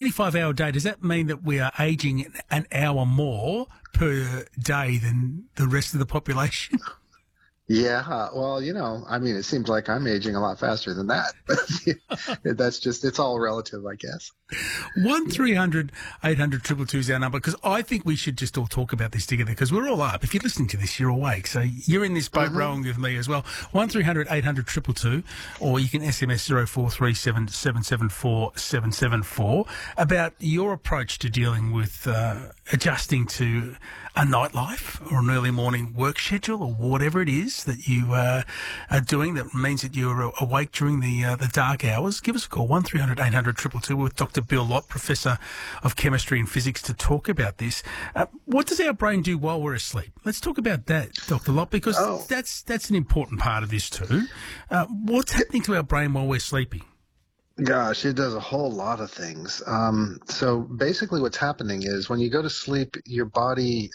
25-hour day, does that mean that we are aging an hour more per day than the rest of the population? Yeah, well, I mean, it seems like I'm aging a lot faster than that, but it's all relative, I guess. 1300 800 222 is our number, because I think we should just all talk about this together, because we're all up. If you're listening to this, you're awake. So you're in this boat rowing with me as well. 1300 800 222, or you can SMS 0437 774 774 about your approach to dealing with adjusting to a nightlife or an early morning work schedule or whatever it is that you are doing that means that you're awake during the dark hours. Give us a call, 1300 800 222, with Dr. Bill Lott, Professor of Chemistry and Physics, to talk about this. What does our brain do while we're asleep? Let's talk about that, Dr. Lott, because that's an important part of this too. What's happening to our brain while we're sleeping? Gosh, it does a whole lot of things. So basically what's happening is when you go to sleep, your body,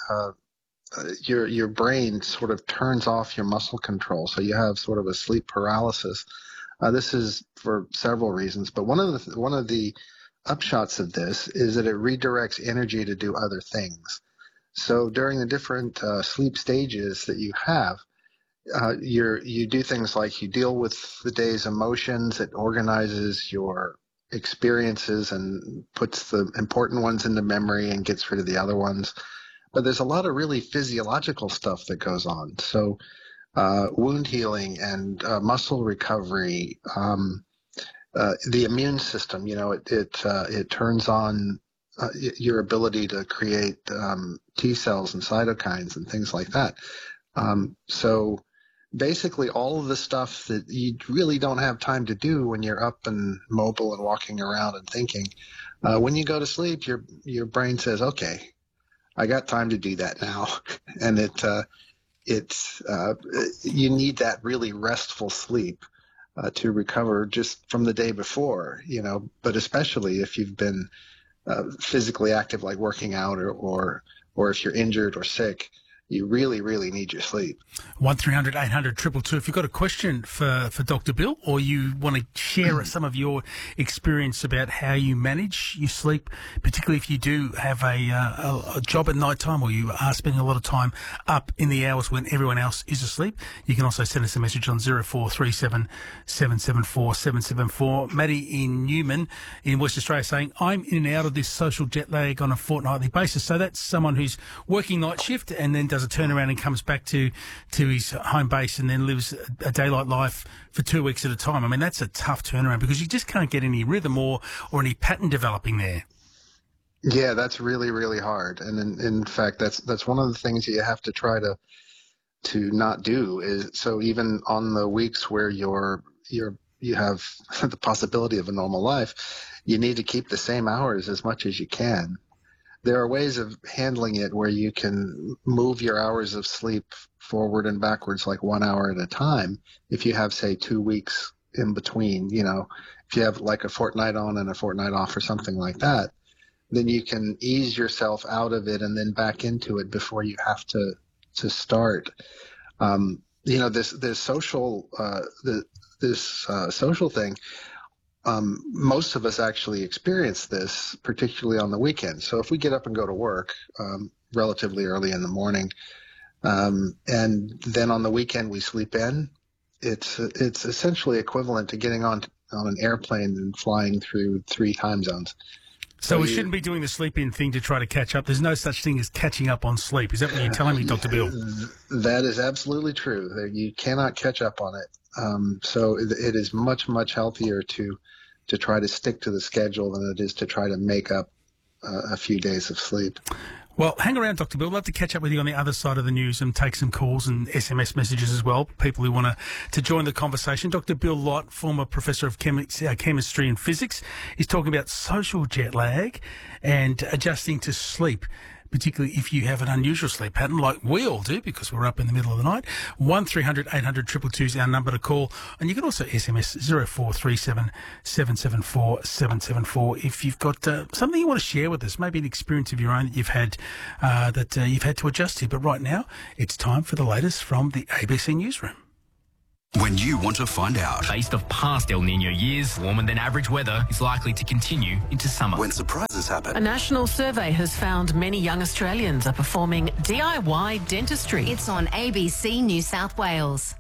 your brain sort of turns off your muscle control. So you have sort of a sleep paralysis. This is for several reasons, but one of the upshots of this is that it redirects energy to do other things. So during the different sleep stages that you have, you do things like you deal with the day's emotions. It organizes your experiences and puts the important ones into memory and gets rid of the other ones. But there's a lot of really physiological stuff that goes on. So wound healing and muscle recovery, the immune system, it turns on your ability to create T cells and cytokines and things like that. So basically all of the stuff that you really don't have time to do when you're up and mobile and walking around and thinking, when you go to sleep, your brain says, okay, I got time to do that now. And you need that really restful sleep to recover just from the day before, but especially if you've been physically active, like working out or if you're injured or sick. You really, really need your sleep. 1300 800 222. If you've got a question for Dr. Bill, or you want to share some of your experience about how you manage your sleep, particularly if you do have a job at night time, or you are spending a lot of time up in the hours when everyone else is asleep, you can also send us a message on 0437 774 774. Maddie in Newman in West Australia saying, I'm in and out of this social jet lag on a fortnightly basis. So that's someone who's working night shift and then does a turnaround and comes back to his home base and then lives a daylight life for 2 weeks at a time. I mean, that's a tough turnaround because you just can't get any rhythm or any pattern developing there. Yeah, that's really, really hard. And in fact, that's one of the things you have to try to not do is, so even on the weeks where you have the possibility of a normal life, you need to keep the same hours as much as you can. There are ways of handling it where you can move your hours of sleep forward and backwards like 1 hour at a time. If you have, say, 2 weeks in between, if you have like a fortnight on and a fortnight off or something like that, then you can ease yourself out of it and then back into it before you have to start. This social thing. Most of us actually experience this, particularly on the weekend. So if we get up and go to work relatively early in the morning, and then on the weekend we sleep in, it's essentially equivalent to getting on an airplane and flying through 3 time zones. So we shouldn't be doing the sleep-in thing to try to catch up. There's no such thing as catching up on sleep. Is that what you're telling me, Dr. Bill? That is absolutely true. You cannot catch up on it. So it is much, much healthier to try to stick to the schedule than it is to try to make up a few days of sleep. Well, hang around, Dr. Bill. I'd love to catch up with you on the other side of the news and take some calls and SMS messages as well, people who want to join the conversation. Dr. Bill Lott, former Professor of Chemistry and Physics, is talking about social jet lag and adjusting to sleep, particularly if you have an unusual sleep pattern like we all do because we're up in the middle of the night. 1300 800 222 is our number to call. And you can also SMS 0437 774 774 if you've got something you want to share with us, maybe an experience of your own that you've had to adjust to. But right now, it's time for the latest from the ABC Newsroom. When you want to find out. Based off past El Nino years, warmer than average weather is likely to continue into summer. When surprises happen. A national survey has found many young Australians are performing DIY dentistry. It's on ABC New South Wales.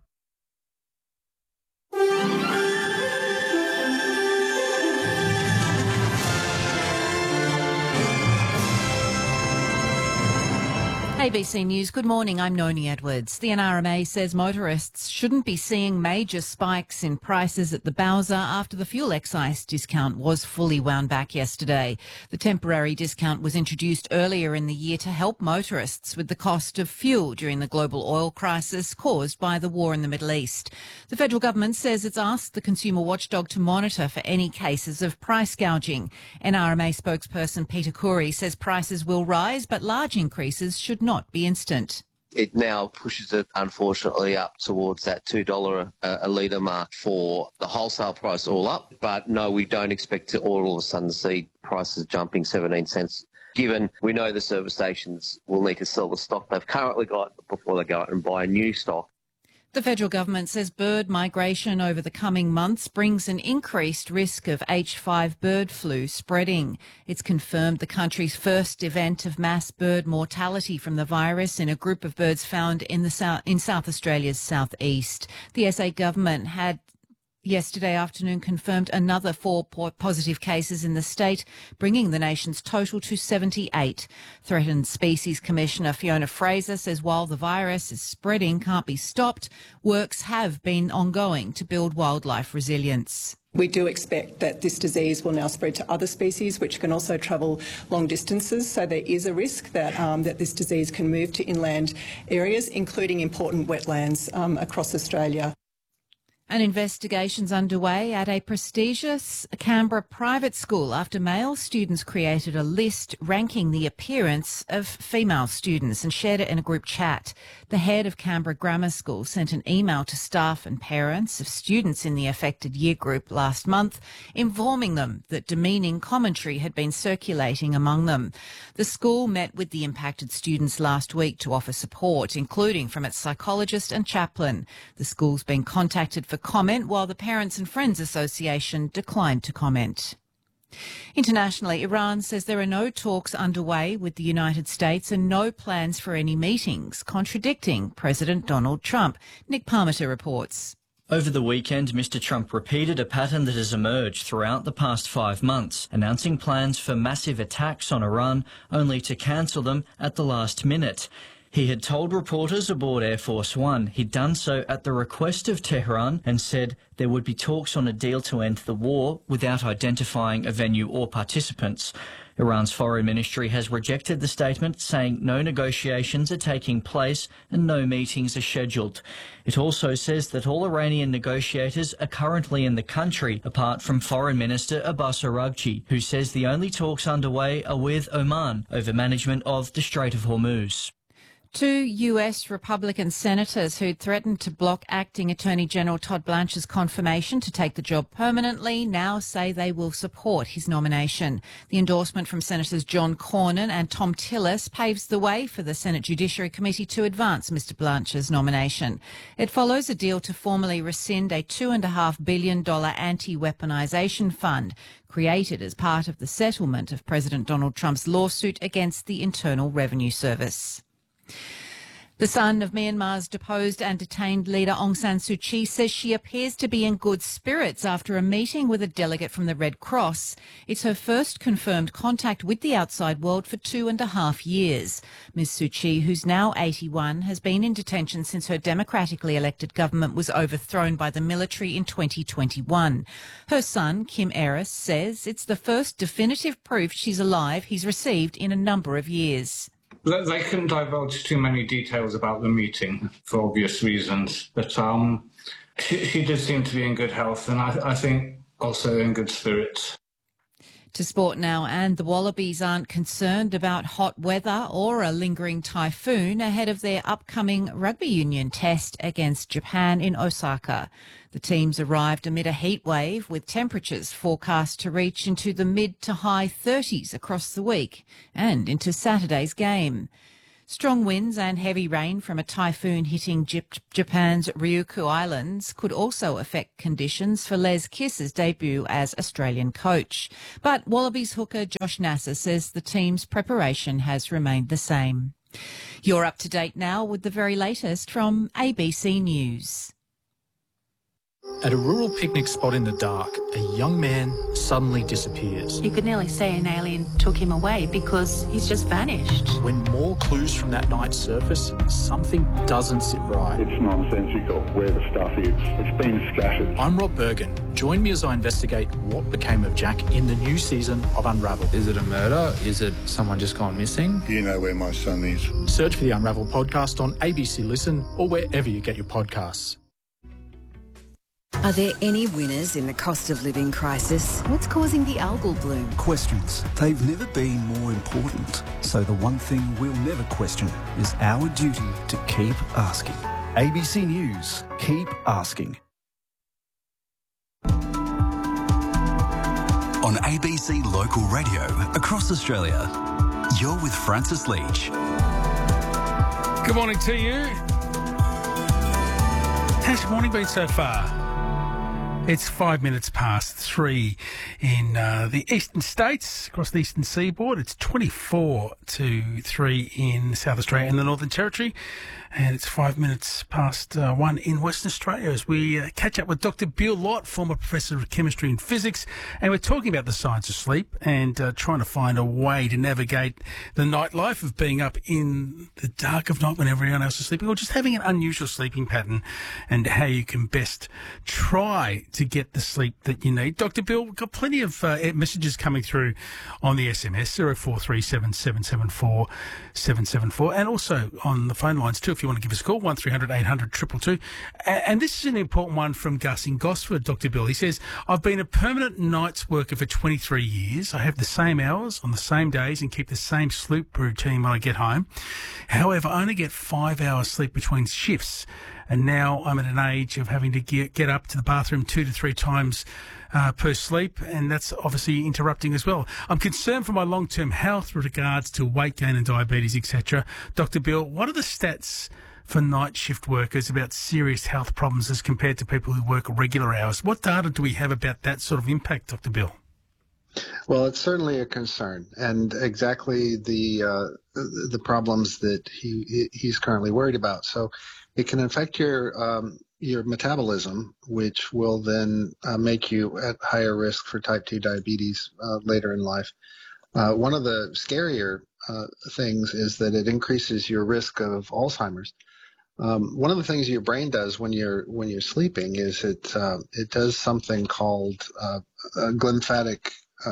ABC News, good morning, I'm Noni Edwards. The NRMA says motorists shouldn't be seeing major spikes in prices at the Bowser after the fuel excise discount was fully wound back yesterday. The temporary discount was introduced earlier in the year to help motorists with the cost of fuel during the global oil crisis caused by the war in the Middle East. The federal government says it's asked the consumer watchdog to monitor for any cases of price gouging. NRMA spokesperson Peter Khoury says prices will rise, but large increases should not be instant. It now pushes it, unfortunately, up towards that $2 a litre mark for the wholesale price all up. But no, we don't expect to all of a sudden see prices jumping 17 cents, given we know the service stations will need to sell the stock they've currently got before they go out and buy new stock. The federal government says bird migration over the coming months brings an increased risk of H5 bird flu spreading. It's confirmed the country's first event of mass bird mortality from the virus in a group of birds found in South Australia's southeast. The SA government had yesterday afternoon confirmed another 4 positive cases in the state, bringing the nation's total to 78. Threatened Species Commissioner Fiona Fraser says while the virus is spreading can't be stopped, works have been ongoing to build wildlife resilience. We do expect that this disease will now spread to other species which can also travel long distances, so there is a risk that that this disease can move to inland areas, including important wetlands across Australia. An investigation's underway at a prestigious Canberra private school after male students created a list ranking the appearance of female students and shared it in a group chat. The head of Canberra Grammar School sent an email to staff and parents of students in the affected year group last month, informing them that demeaning commentary had been circulating among them. The school met with the impacted students last week to offer support, including from its psychologist and chaplain. The school's been contacted for comment, while the Parents and Friends Association declined to comment. Internationally, Iran says there are no talks underway with the United States and no plans for any meetings, contradicting President Donald Trump. Nick Parmiter reports. Over the weekend, Mr. Trump repeated a pattern that has emerged throughout the past 5 months, announcing plans for massive attacks on Iran, only to cancel them at the last minute. He had told reporters aboard Air Force One he'd done so at the request of Tehran and said there would be talks on a deal to end the war without identifying a venue or participants. Iran's foreign ministry has rejected the statement, saying no negotiations are taking place and no meetings are scheduled. It also says that all Iranian negotiators are currently in the country, apart from Foreign Minister Abbas Araghchi, who says the only talks underway are with Oman over management of the Strait of Hormuz. 2 US Republican senators who'd threatened to block acting Attorney General Todd Blanche's confirmation to take the job permanently now say they will support his nomination. The endorsement from Senators John Cornyn and Tom Tillis paves the way for the Senate Judiciary Committee to advance Mr Blanche's nomination. It follows a deal to formally rescind a $2.5 billion anti-weaponisation fund created as part of the settlement of President Donald Trump's lawsuit against the Internal Revenue Service. The son of Myanmar's deposed and detained leader Aung San Suu Kyi says she appears to be in good spirits after a meeting with a delegate from the Red Cross. It's her first confirmed contact with the outside world for 2.5 years. Ms Suu Kyi, who's now 81, has been in detention since her democratically elected government was overthrown by the military in 2021. Her son, Kim Eris, says it's the first definitive proof she's alive he's received in a number of years. They couldn't divulge too many details about the meeting for obvious reasons, but she did seem to be in good health and I think also in good spirits. To sport now, and the Wallabies aren't concerned about hot weather or a lingering typhoon ahead of their upcoming rugby union test against Japan in Osaka. The teams arrived amid a heat wave with temperatures forecast to reach into the mid to high 30s across the week and into Saturday's game. Strong winds and heavy rain from a typhoon hitting Japan's Ryukyu Islands could also affect conditions for Les Kiss's debut as Australian coach. But Wallabies hooker Josh Nasser says the team's preparation has remained the same. You're up to date now with the very latest from ABC News. At a rural picnic spot in the dark, a young man suddenly disappears. You could nearly say an alien took him away because he's just vanished. When more clues from that night surface, something doesn't sit right. It's nonsensical where the stuff is. It's been scattered. I'm Rob Bergen. Join me as I investigate what became of Jack in the new season of Unravel. Is it a murder? Is it someone just gone missing? Do you know where my son is? Search for the Unravel podcast on ABC Listen or wherever you get your podcasts. Are there any winners in the cost of living crisis? What's causing the algal bloom? Questions. They've never been more important. So the one thing we'll never question is our duty to keep asking. ABC News. Keep asking. On ABC Local Radio across Australia, you're with Francis Leach. Good morning to you. How's your morning been so far? It's 5 minutes past 3 in the eastern states, across the eastern seaboard. It's 24 to 3 in South Australia and the Northern Territory. And it's 5 minutes past 1 in Western Australia as we catch up with Dr. Bill Lott, former professor of chemistry and physics. And we're talking about the science of sleep and trying to find a way to navigate the nightlife of being up in the dark of night when everyone else is sleeping, or just having an unusual sleeping pattern, and how you can best try to get the sleep that you need. Dr. Bill, we've got plenty of messages coming through on the SMS, 0437 774 774, and also on the phone lines too, if you want to give us a call, 1300 800 222. And this is an important one from Gus in Gosford, Dr. Bill. He says, I've been a permanent nights worker for 23 years. I have the same hours on the same days and keep the same sleep routine when I get home. However, I only get 5 hours sleep between shifts. And now I'm at an age of having to get up to the bathroom 2 to 3 times per sleep, and that's obviously interrupting as well. I'm concerned for my long-term health with regards to weight gain and diabetes, etc. Dr. Bill, what are the stats for night shift workers about serious health problems as compared to people who work regular hours? What data do we have about that sort of impact, Dr. Bill? Well, it's certainly a concern, and exactly the problems that he's currently worried about. So it can affect your metabolism, which will then make you at higher risk for type 2 diabetes later in life. One of the scarier things is that it increases your risk of Alzheimer's. One of the things your brain does when you're sleeping is it does something called a glymphatic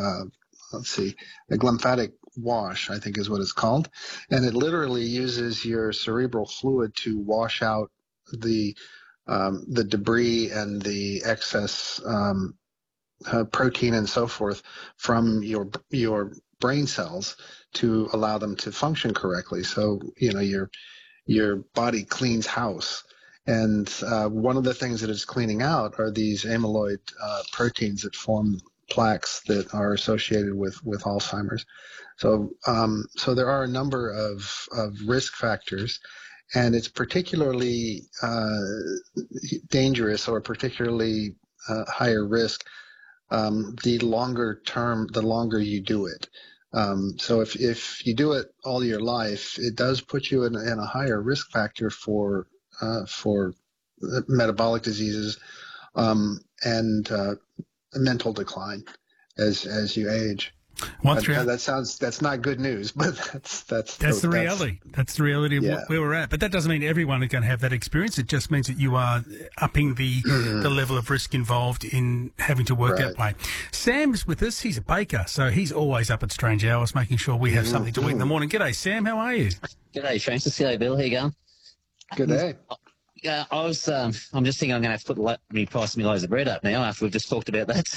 wash, I think is what it's called, and it literally uses your cerebral fluid to wash out the debris and the excess protein and so forth from your brain cells to allow them to function correctly. So your body cleans house, and one of the things that it's cleaning out are these amyloid proteins that form plaques that are associated with Alzheimer's. So there are a number of risk factors, and it's particularly dangerous or particularly higher risk the longer you do it. So if you do it all your life, it does put you in a higher risk factor for metabolic diseases and mental decline as you age. That's not good news, but that's the reality. That's the reality of where we're at. But that doesn't mean everyone is going to have that experience. It just means that you are upping the level of risk involved in having to work that way. Sam's with us. He's a baker, so he's always up at strange hours, making sure we have something to eat in the morning. G'day, Sam. How are you? G'day, Francis. G'day, Bill. How you going? Good day. Yeah, I'm just thinking I'm going to have to put the price of my loaves of bread up now after we've just talked about that.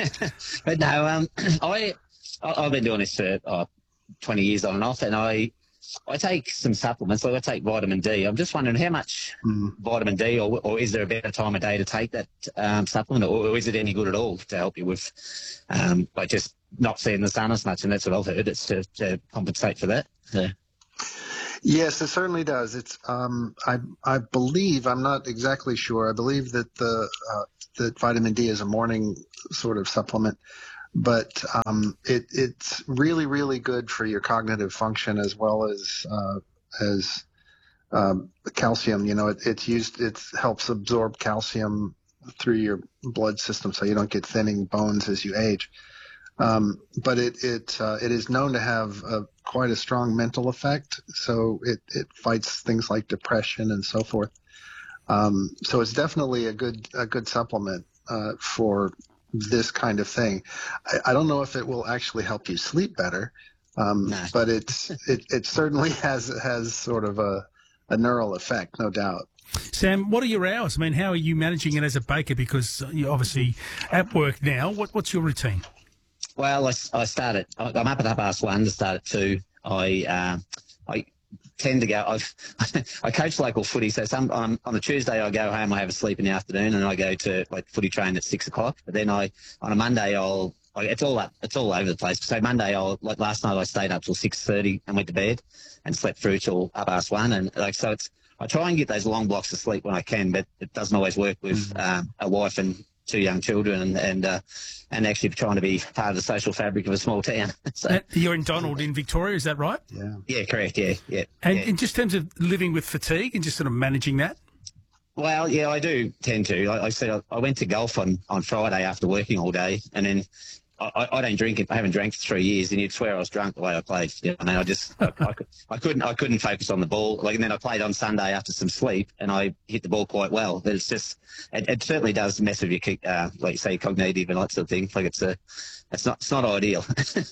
But no, I've been doing this for 20 years on and off, and I I take some supplements, like I take vitamin D. I'm just wondering how much vitamin D, or is there a better time of day to take that supplement, or is it any good at all to help you with like just not seeing the sun as much? And that's what I've heard. It's to compensate for that. So. Yes, it certainly does. It's I believe, I'm not exactly sure. I believe that that vitamin D is a morning sort of supplement, but it's really, really good for your cognitive function as well as calcium. You know, it helps absorb calcium through your blood system, so you don't get thinning bones as you age. But it is known to have quite a strong mental effect. So it fights things like depression and so forth. So it's definitely a good supplement for this kind of thing. I don't know if it will actually help you sleep better, but it certainly has sort of a neural effect, no doubt. Sam, what are your hours? I mean, how are you managing it as a baker? Because you're obviously at work now. What's your routine? Well, I'm up at 1:30 to start at 2. I tend to go. I coach local footy, so on a Tuesday I go home, I have a sleep in the afternoon, and I go to footy train at 6 o'clock. But then on a Monday it's all over the place. So Monday last night I stayed up till 6:30 and went to bed, and slept through till 1:30, and so I try and get those long blocks of sleep when I can, but it doesn't always work with a wife and 2 young children, and actually trying to be part of the social fabric of a small town. So, you're in Donald in Victoria, is that right? Yeah. Yeah, correct. Yeah. And in just terms of living with fatigue and just sort of managing that. Well, yeah, I do tend to. I said I went to golf on Friday after working all day, and then I don't drink it. I haven't drank for 3 years, and you'd swear I was drunk the way I played. You know, I mean, I couldn't focus on the ball. And then I played on Sunday after some sleep, and I hit the ball quite well. But it's just, it certainly does mess with your, like you say, cognitive and that sort of thing. Like it's not ideal.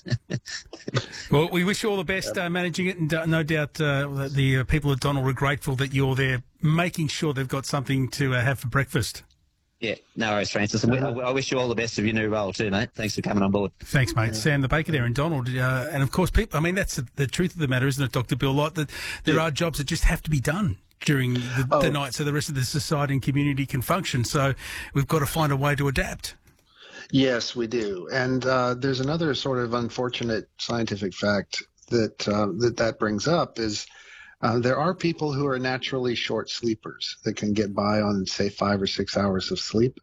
Well, we wish you all the best managing it, and no doubt the people at Donald are grateful that you're there, making sure they've got something to have for breakfast. Yeah, no worries, Francis. And I wish you all the best of your new role too, mate. Thanks for coming on board. Thanks, mate. Sam the baker there in Donald. And, of course, people. I mean, that's the truth of the matter, isn't it, Dr. Bill Lott, that there are jobs that just have to be done during the night so the rest of the society and community can function. So we've got to find a way to adapt. Yes, we do. And there's another sort of unfortunate scientific fact that brings up is there are people who are naturally short sleepers that can get by on, say, 5 or 6 hours of sleep.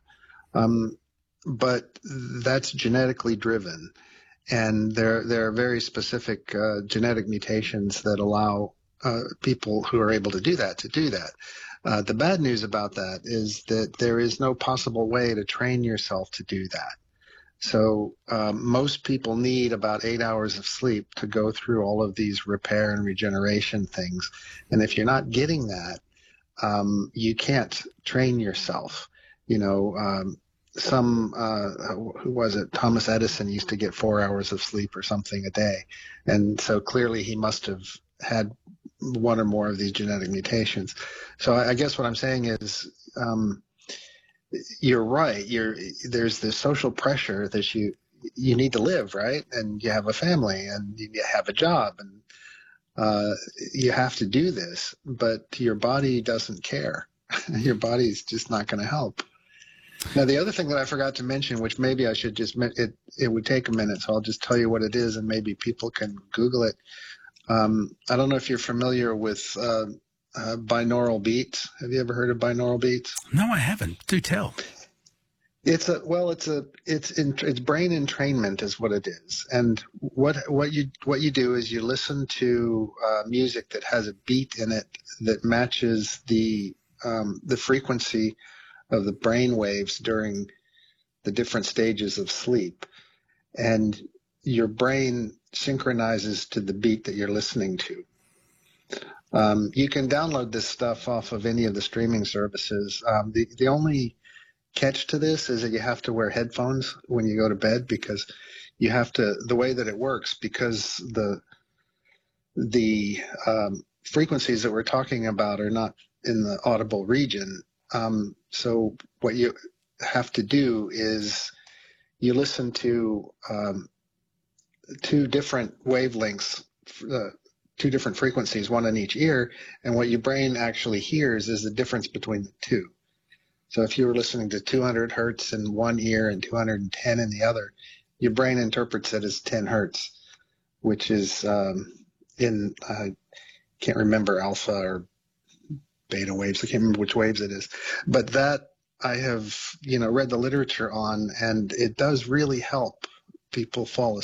But that's genetically driven. And there are very specific genetic mutations that allow people who are able to do that. The bad news about that is that there is no possible way to train yourself to do that. So most people need about 8 hours of sleep to go through all of these repair and regeneration things. And if you're not getting that, you can't train yourself. You know, who was it? Thomas Edison used to get 4 hours of sleep or something a day. And so clearly he must have had one or more of these genetic mutations. So I guess what I'm saying is, you're right. There's this social pressure that you need to live, right? And you have a family and you have a job and you have to do this, but your body doesn't care. Your body's just not going to help. Now, the other thing that I forgot to mention, which maybe I should just, it would take a minute, so I'll just tell you what it is and maybe people can Google it. I don't know if you're familiar with binaural beats. Have you ever heard of binaural beats? No, I haven't. Do tell. It's brain entrainment is what it is. And what you do is you listen to music that has a beat in it that matches the frequency of the brain waves during the different stages of sleep, and your brain synchronizes to the beat that you're listening to. You can download this stuff off of any of the streaming services. The only catch to this is that you have to wear headphones when you go to bed, because you have to, the way that it works, because the frequencies that we're talking about are not in the audible region. So what you have to do is you listen to 2 different wavelengths two different frequencies, one in each ear, and what your brain actually hears is the difference between the two. So if you were listening to 200 hertz in one ear and 210 in the other, your brain interprets it as 10 hertz, which is I can't remember alpha or beta waves. I can't remember which waves it is. But that I have, read the literature on, and it does really help people fall